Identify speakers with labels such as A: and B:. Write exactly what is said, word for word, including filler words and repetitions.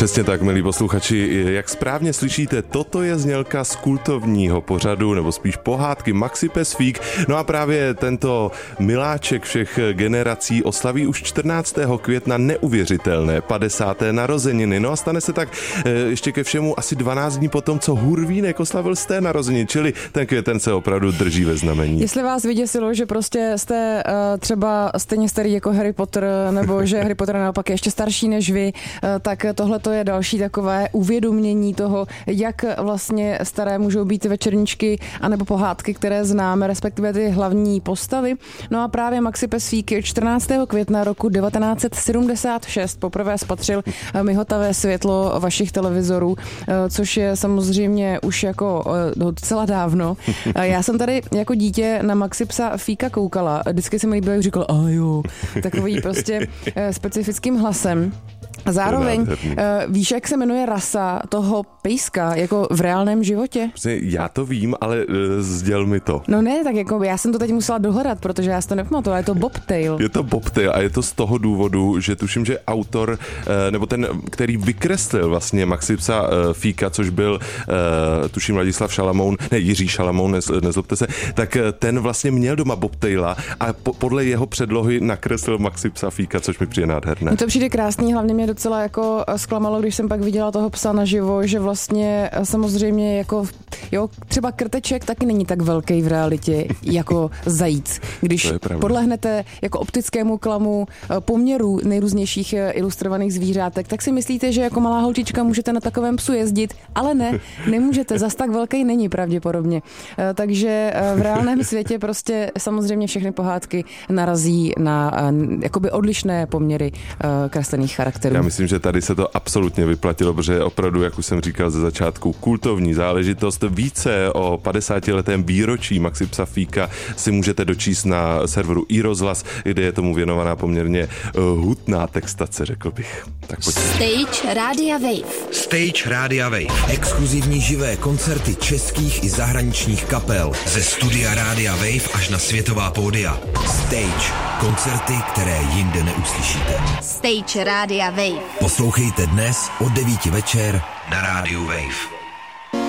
A: Přesně tak, milí posluchači, jak správně slyšíte, toto je znělka z kultovního pořadu, nebo spíš pohádky Maxi pes Fík. No a právě tento miláček všech generací oslaví už čtrnáctého května neuvěřitelné padesáté narozeniny. No a stane se tak ještě ke všemu asi dvanáct dní potom, co Hurvínek oslavil sté narozeniny, čili ten květen se opravdu drží ve znamení.
B: Jestli vás vyděsilo, že prostě jste uh, třeba stejně starý jako Harry Potter, nebo že Harry Potter naopak je ještě starší než vy, uh, tak tohle to je další takové uvědomění toho, jak vlastně staré můžou být večerníčky anebo pohádky, které známe, respektive ty hlavní postavy. No a právě Maxi pes Fík čtrnáctého května roku devatenáct set sedmdesát šest poprvé spatřil mihotavé světlo vašich televizorů, což je samozřejmě už jako docela dávno. Já jsem tady jako dítě na Maxi psa Fíka koukala. Vždycky se mi líbilo, jak říkal, a jo, takový prostě specifickým hlasem. Zároveň uh, víš, jak se jmenuje rasa toho pejska, jako v reálném životě?
A: Já to vím, ale uh, sděl mi to.
B: No ne, tak jako já jsem to teď musela dohledat, protože já si to nepamatuju, je to Bobtail.
A: Je to Bobtail a je to z toho důvodu, že tuším, že autor, uh, nebo ten, který vykreslil vlastně Maxi psa uh, Fíka, což byl, uh, tuším, Ladislav Šalamoun, ne, Jiří Šalamoun, nez, nezlobte se, tak uh, ten vlastně měl doma Bobtaila a po, podle jeho předlohy nakreslil Maxi psa Fíka, což mi přijde nádherné.
B: No to přijde krásný, hlavně mě docela jako zklamalo, když jsem pak viděla toho psa naživo, že vlastně samozřejmě jako, jo, třeba krteček taky není tak velký v realitě jako zajíc. Když podlehnete jako optickému klamu poměrů nejrůznějších ilustrovaných zvířátek, tak si myslíte, že jako malá holčička můžete na takovém psu jezdit, ale ne, nemůžete, zas tak velký není pravděpodobně. Takže v reálném světě prostě samozřejmě všechny pohádky narazí na jakoby odlišné poměry kreslených charakterů.
A: Já myslím, že tady se to absolutně vyplatilo, protože opravdu, jak už jsem říkal ze začátku, kultovní záležitost. Více o padesátiletém výročí Maxi psa Fíka si můžete dočíst na serveru iRozhlas, kde je tomu věnovaná poměrně hutná textace, řekl bych. Tak pojďme.
C: Stage Rádia Wave.
D: Stage Rádia Wave. Exkluzivní živé koncerty českých i zahraničních kapel. Ze studia Rádia Wave až na světová pódia. Stage. Koncerty, které jinde neuslyšíte.
C: Stage Rádia Wave.
D: Poslouchejte dnes od devíti večer na Rádiu Wave.